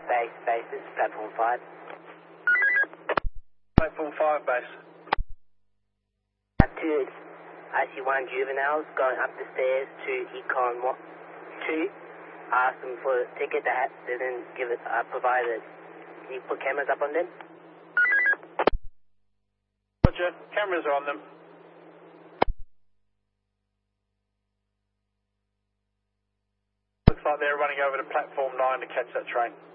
Base, this is platform 5. Platform 5 base. Have 2 IC1 juveniles going up the stairs to Econ 2. Ask them for a ticket, they didn't give it, provided. Can you put cameras up on them? Roger, cameras are on them. Looks like they're running over to platform 9 to catch that train.